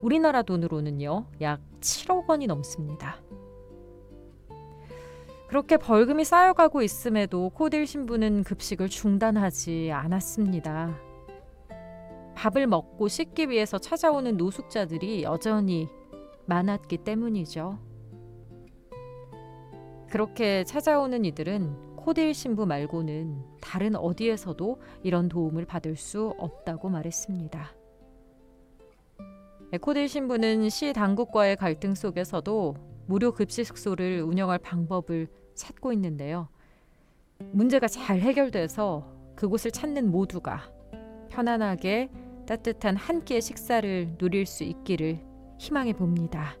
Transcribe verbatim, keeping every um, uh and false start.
우리나라 돈으로는요, 약 칠억 원이 넘습니다. 그렇게 벌금이 쌓여가고 있음에도 코딜 신부는 급식을 중단하지 않았습니다. 밥을 먹고 씻기 위해서 찾아오는 노숙자들이 여전히 많았기 때문이죠. 그렇게 찾아오는 이들은 코딜 신부 말고는 다른 어디에서도 이런 도움을 받을 수 없다고 말했습니다. 코딜 신부는 시 당국과의 갈등 속에서도 무료 급식 숙소를 운영할 방법을 찾고 있는데요. 문제가 잘 해결돼서 그곳을 찾는 모두가 편안하게 따뜻한 한 끼의 식사를 누릴 수 있기를 희망해 봅니다.